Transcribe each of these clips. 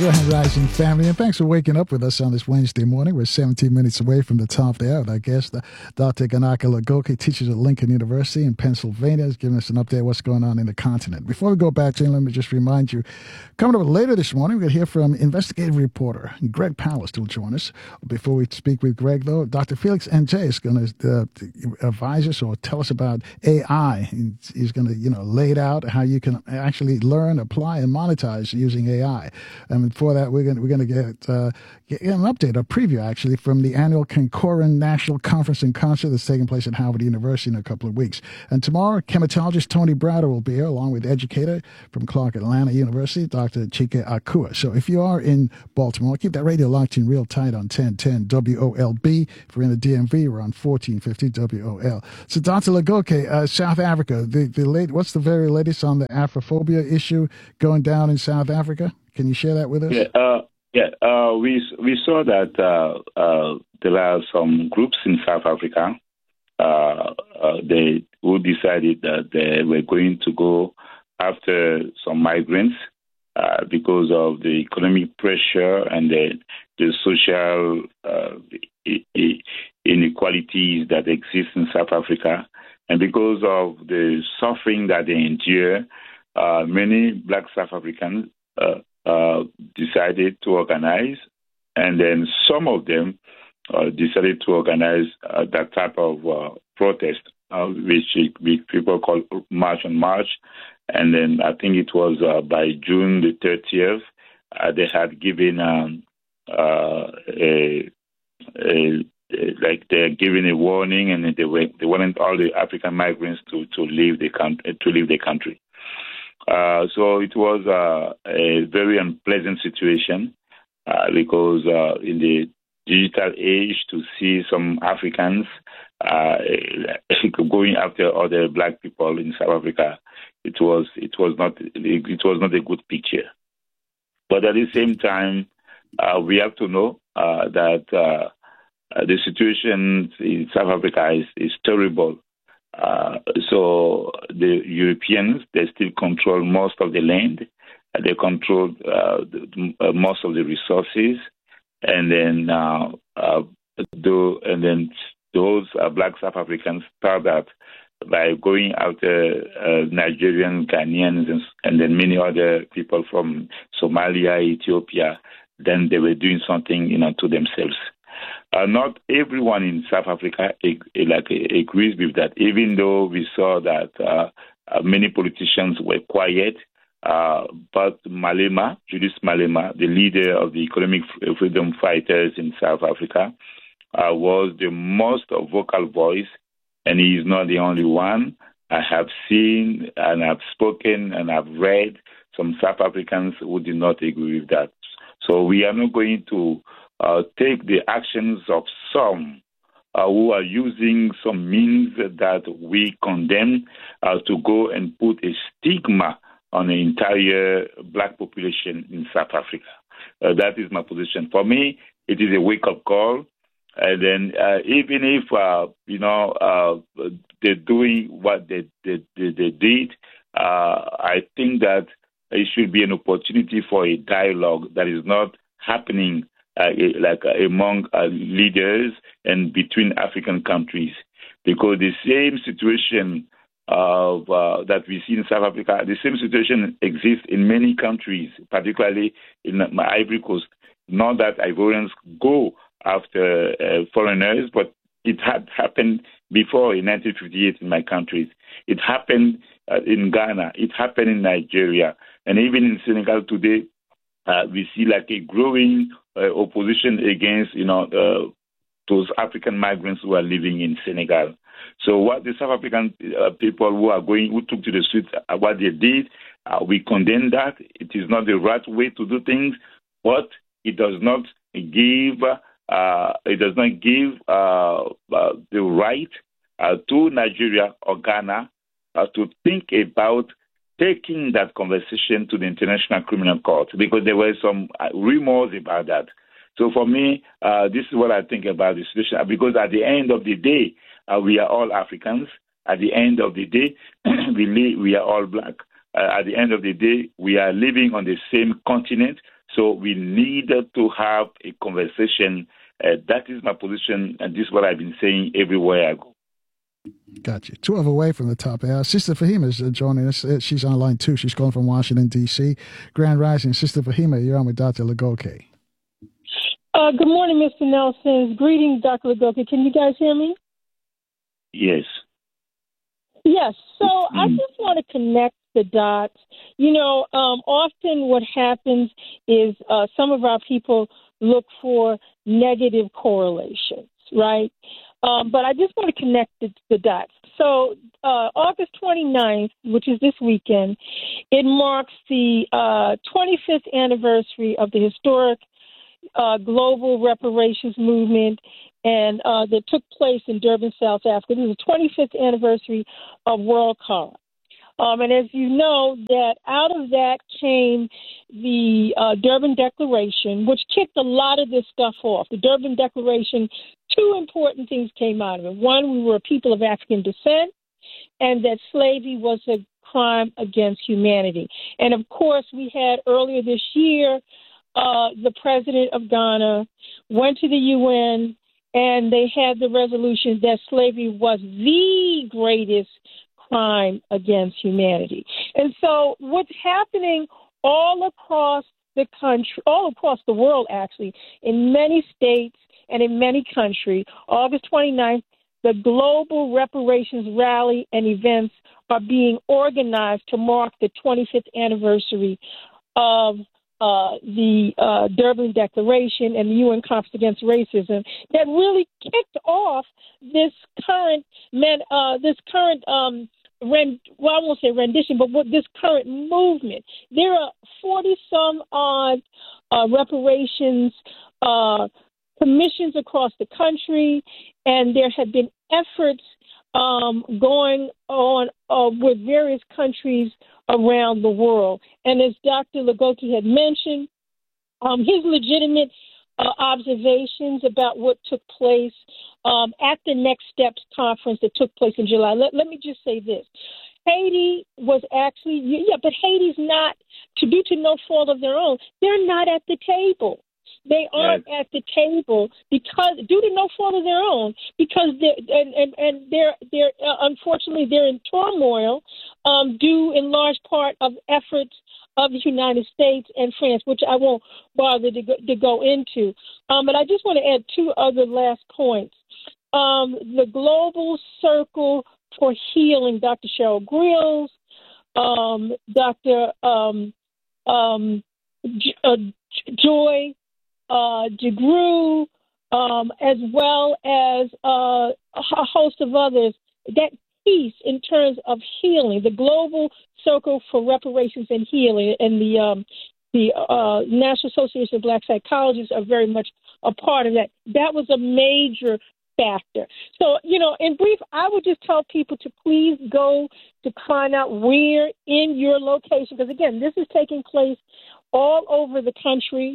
Grand Rising family, and thanks for waking up with us on this Wednesday morning. We're 17 minutes away from the top there with our guest, Dr. Ganaka Lagoke, teaches at Lincoln University in Pennsylvania, is giving us an update of what's going on in the continent. Before we go back to him, let me just remind you, coming up later this morning, we're going to hear from investigative reporter Greg Palast, who will join us. Before we speak with Greg, though, Dr. Felix Njay is going to advise us or tell us about AI. He's going to, lay it out how you can actually learn, apply, and monetize using AI. And before that, we're going to get an update, a preview actually, from the annual Concoran National Conference and Concert that's taking place at Harvard University in a couple of weeks. And tomorrow, chematologist Tony Browder will be here, along with educator from Clark Atlanta University, Dr. Chike Akua. So if you are in Baltimore, keep that radio locked in real tight on 1010 WOLB. If you're in the DMV, we're on 1450 WOL. So Dr. Lagoke, South Africa, what's the very latest on the Afrophobia issue going down in South Africa? Can you share that with us? We saw that there are some groups in South Africa who decided that they were going to go after some migrants because of the economic pressure and the social inequalities that exist in South Africa. And because of the suffering that they endure, many Black South Africans decided to organize, and then some of them decided to organize that type of protest, which people call March on March. And then I think it was by June the 30th, they had given they're giving a warning, and they wanted all the African migrants to leave the country. So it was a very unpleasant situation because in the digital age, to see some Africans going after other Black people in South Africa, it was not a good picture. But at the same time, we have to know that the situation in South Africa is terrible. So the Europeans, they still control most of the land. They control most of the resources, and then those Black South Africans thought that by going after Nigerians, Ghanaians, and then many other people from Somalia, Ethiopia, then they were doing something, to themselves. Not everyone in South Africa agrees with that, even though we saw that many politicians were quiet. But Julius Malema, the leader of the economic freedom fighters in South Africa, was the most vocal voice, and he is not the only one. I have seen and I've spoken and I've read some South Africans who did not agree with that. So we are not going to take the actions of some who are using some means that we condemn to go and put a stigma on the entire Black population in South Africa. That is my position. For me, it is a wake-up call. And then even if, they're doing what they did, I think that it should be an opportunity for a dialogue that is not happening among leaders and between African countries, because the same situation that we see in South Africa, the same situation exists in many countries, particularly in Ivory Coast. Not that Ivorians go after foreigners, but it had happened before in 1958 in my countries. It happened in Ghana. It happened in Nigeria. And even in Senegal today, we see a growing opposition against, those African migrants who are living in Senegal. So what the South African people who took to the streets, what they did, we condemn that. It is not the right way to do things, but it does not give the right to Nigeria or Ghana to think about taking that conversation to the International Criminal Court, because there were some rumors about that. So for me, this is what I think about the situation, because at the end of the day, we are all Africans. At the end of the day, we are all Black. at the end of the day, we are living on the same continent, so we need to have a conversation. That is my position, and this is what I've been saying everywhere I go. Gotcha. 12 away from the top hour. Sister Fahima is joining us. She's online too. She's calling from Washington, D.C. Grand Rising. Sister Fahima, you're on with Dr. Lagoke. Good morning, Mr. Nelson. Greetings, Dr. Lagoke. Can you guys hear me? Yes. Yes. So I just want to connect the dots. Often what happens is some of our people look for negative correlations, right? But I just want to connect the dots. So August 29th, which is this weekend, it marks the 25th anniversary of the historic global reparations movement and that took place in Durban, South Africa. This is the 25th anniversary of WorldCom. And as you know, that out of that came the Durban Declaration, which kicked a lot of this stuff off. The Durban Declaration, two important things came out of it. One, we were a people of African descent, and that slavery was a crime against humanity. And, of course, we had earlier this year the president of Ghana went to the UN, and they had the resolution that slavery was the greatest crime against humanity. And so what's happening all across the country, all across the world, actually, in many states and in many countries, August 29th, the global reparations rally and events are being organized to mark the 25th anniversary of the Durban Declaration and the UN Conference Against Racism that really kicked off this current I won't say rendition, but this current movement. There are 40-some odd reparations commissions across the country, and there have been efforts going on with various countries around the world. And as Dr. Lagoke had mentioned, his legitimate observations about what took place at the Next Steps conference that took place in July. Let me just say this. Haiti was actually, but Haiti's not, due to no fault of their own, they're not at the table. They aren't at the table because, due to no fault of their own, because they're unfortunately they're in turmoil, due in large part of efforts of the United States and France, which I won't bother to go into. But I just want to add two other last points. The Global Circle for Healing, Dr. Cheryl Grills, Dr. Joy DeGruy, as well as a host of others, that piece in terms of healing, the Global Circle for Reparations and Healing, and the National Association of Black Psychologists are very much a part of that. That was a major factor. So, in brief, I would just tell people to please go to find out where in your location, because, again, this is taking place all over the country,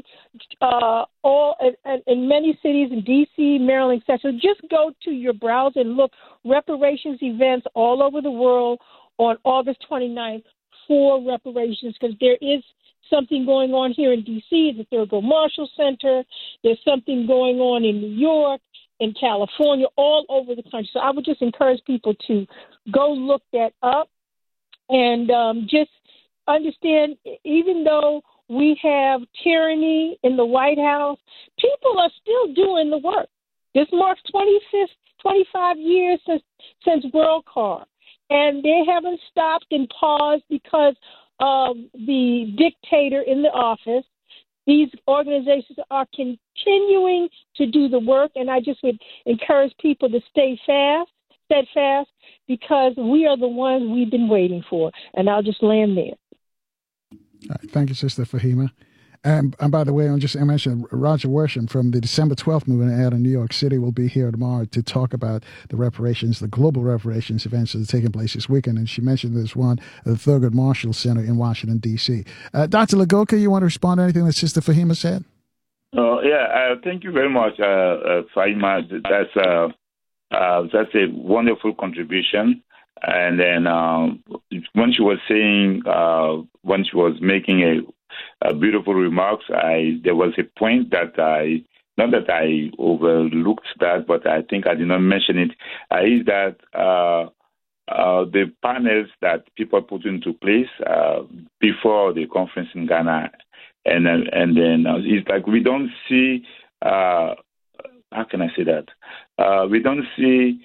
in many cities, in D.C., Maryland, etc. Just go to your browser and look reparations events all over the world on August 29th for reparations, because there is something going on here in D.C., the Thurgood Marshall Center. There's something going on in New York, in California, all over the country. So I would just encourage people to go look that up and just understand, even though we have tyranny in the White House, people are still doing the work. This marks 25 years since WorldCom, and they haven't stopped and paused because of the dictator in the office. These organizations are continuing to do the work, and I just would encourage people to stay steadfast, because we are the ones we've been waiting for. And I'll just land there. All right, thank you, Sister Fahima. And by the way, I mentioned Roger Worsham from the December 12th movement out in New York City will be here tomorrow to talk about the reparations, the global reparations events that are taking place this weekend. And she mentioned there's one at the Thurgood Marshall Center in Washington, D.C. Dr. Lagoke, you want to respond to anything that Sister Fahima said? Thank you very much, Fahima. That's a wonderful contribution. And then when she was saying, when she was making a beautiful remarks, there was a point that not that I overlooked that, but I think I did not mention it, is that the panels that people put into place before the conference in Ghana, and then it's like we don't see, how can I say that? We don't see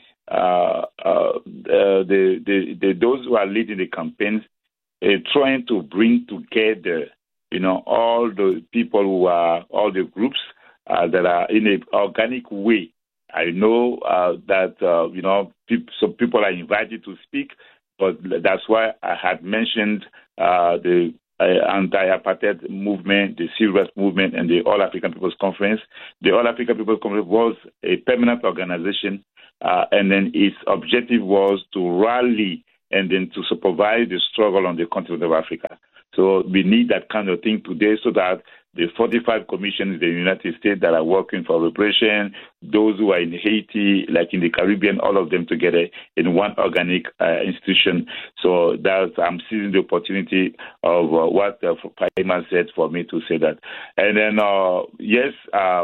those who are leading the campaigns trying to bring together, all the people who are, all the groups that are in an organic way. I know that, some people are invited to speak, but that's why I had mentioned the anti-apartheid movement, the Civil Rights movement, and the All African People's Conference. The All African People's Conference was a permanent organization, and then its objective was to rally and then to supervise the struggle on the continent of Africa. So we need that kind of thing today so that the 45 commissions in the United States that are working for reparation, those who are in Haiti, like in the Caribbean, all of them together in one organic institution. So I'm seizing the opportunity of what Fahima said for me to say that. And then, yes,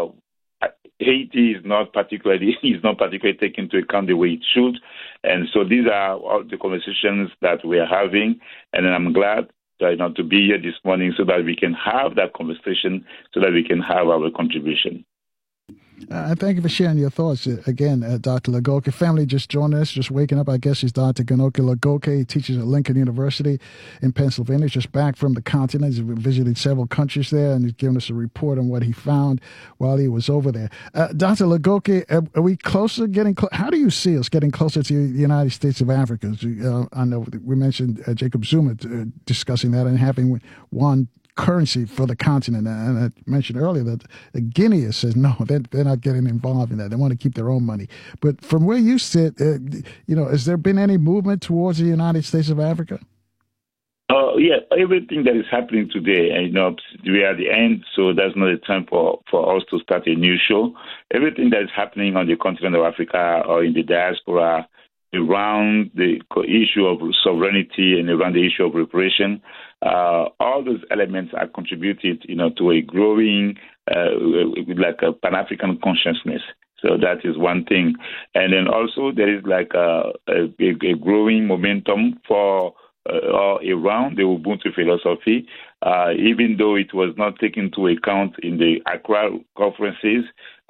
Haiti is not particularly taken into account the way it should. And so these are all the conversations that we are having. And then I'm glad to be here this morning so that we can have that conversation, so that we can have our contribution. Thank you for sharing your thoughts. Again, Dr. Lagoke. Family just joined us, just waking up. I guess he's Dr. Ganoke Lagoke. He teaches at Lincoln University in Pennsylvania. He's just back from the continent. He's visited several countries there, and he's given us a report on what he found while he was over there. Dr. Lagoke, are we closer, how do you see us getting closer to the United States of Africa? I know we mentioned Jacob Zuma discussing that and having one currency for the continent. And I mentioned earlier that Guinea says, no, they're not getting involved in that. They want to keep their own money. But from where you sit, has there been any movement towards the United States of Africa? Yeah, everything that is happening today, we are at the end, so there's not a time for us to start a new show. Everything that is happening on the continent of Africa or in the diaspora around the issue of sovereignty and around the issue of reparation, all those elements are contributed, to a growing, like a Pan-African consciousness. So that is one thing. And then also there is like a growing momentum for around the Ubuntu philosophy, even though it was not taken into account in the Accra conferences.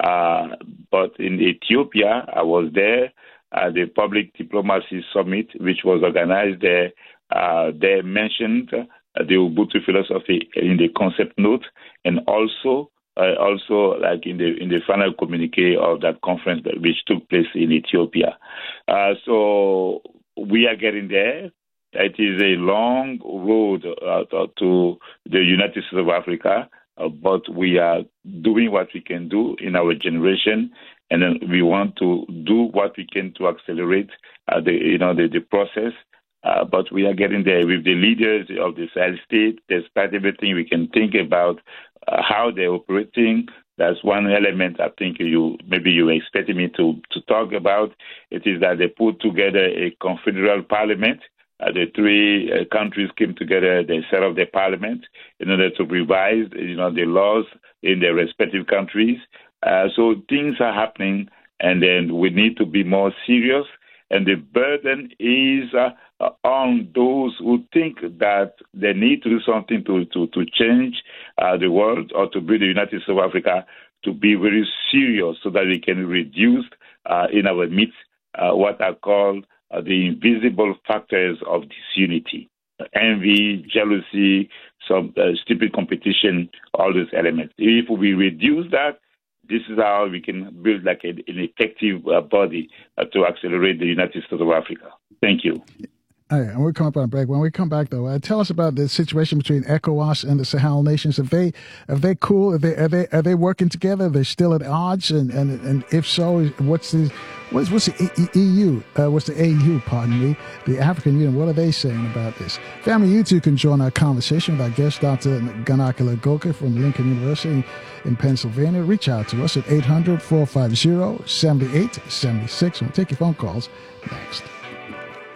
But in Ethiopia, I was there. The Public Diplomacy Summit, which was organized there, they mentioned the Ubuntu philosophy in the concept note, and also like in the final communique of that conference which took place in Ethiopia. So we are getting there. It is a long road to the United States of Africa, but we are doing what we can do in our generation. And then we want to do what we can to accelerate the process. But we are getting there with the leaders of the Sahel state. Despite everything, we can think about how they're operating. That's one element I think you were expecting me to talk about. It is that they put together a confederal parliament. The three countries came together, they set up their parliament in order to revise, the laws in their respective countries. So things are happening, and then we need to be more serious. And the burden is on those who think that they need to do something to change the world or to build the United States of Africa, to be very serious so that we can reduce in our midst what are called the invisible factors of disunity. Envy, jealousy, some stupid competition, all those elements. If we reduce that, this is how we can build like an effective body to accelerate the United States of Africa. Thank you. All right, and we'll come up on a break. When we come back, though, tell us about the situation between ECOWAS and the Sahel nations. Are they cool? Are they working together? Are they still at odds? And if so, what's the EU? What's the AU? Pardon me, the African Union. What are they saying about this? Family, you too can join our conversation with our guest, Dr. Ganoke Lagoke from Lincoln University in Pennsylvania. Reach out to us at 800-450-7876. We'll take your phone calls next.